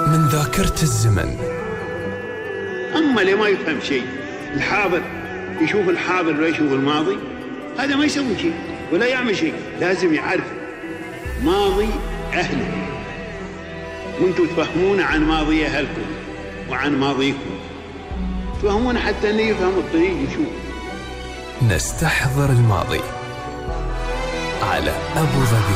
من ذاكرة الزمن. أما اللي ما يفهم شيء، الحاضر يشوف الحاضر ولا يشوف الماضي، هذا ما يسوي شيء ولا يعمل شيء. لازم يعرف ماضي أهله، وانتم تفهمون عن ماضي أهلكم وعن ماضيكم، تفهمون حتى أنه يفهم الطريق يشوف. نستحضر الماضي على أبو ظبي.